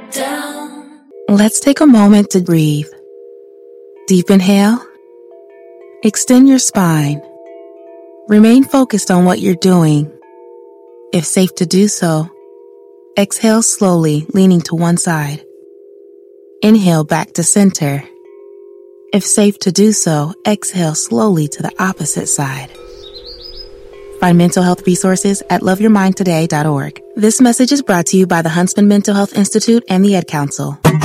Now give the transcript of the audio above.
down. Let's take a moment to breathe. Deep inhale. Extend your spine. Remain focused on what you're doing. If safe to do so, exhale slowly, leaning to one side. Inhale back to center. If safe to do so, exhale slowly to the opposite side. Find mental health resources at loveyourmindtoday.org. This message is brought to you by the Huntsman Mental Health Institute and the Ad Council.